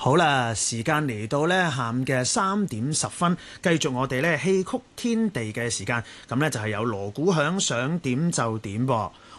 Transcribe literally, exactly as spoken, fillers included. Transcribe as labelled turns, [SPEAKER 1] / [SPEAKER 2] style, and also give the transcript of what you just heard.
[SPEAKER 1] 好啦，時間嚟到呢下午嘅三點十分，繼續我哋呢戲曲天地嘅時間，咁呢就係有鑼鼓響，想點就點噃。